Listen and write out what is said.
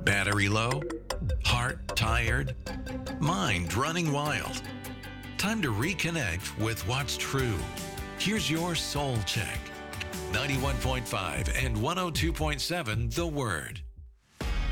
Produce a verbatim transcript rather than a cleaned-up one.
Battery low? Heart tired? Mind running wild? Time to reconnect with what's true. Here's your Soul Check. ninety-one point five and one oh two point seven The Word.